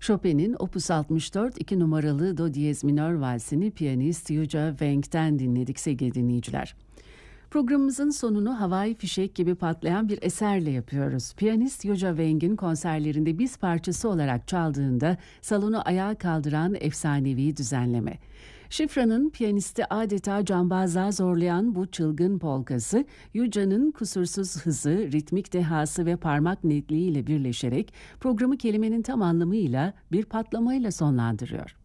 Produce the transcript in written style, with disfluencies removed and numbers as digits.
Chopin'in Opus 64 2 numaralı Do diyez minör valsini piyanist Yuja Wang'den dinledik sevgili dinleyiciler. Programımızın sonunu havai fişek gibi patlayan bir eserle yapıyoruz. Piyanist Yuja Wang'in konserlerinde biz parçası olarak çaldığında salonu ayağa kaldıran efsanevi düzenleme. Şifra'nın piyanisti adeta cambazlığa zorlayan bu çılgın polkası, Yuja'nın kusursuz hızı, ritmik dehası ve parmak netliğiyle birleşerek programı kelimenin tam anlamıyla bir patlamayla sonlandırıyor.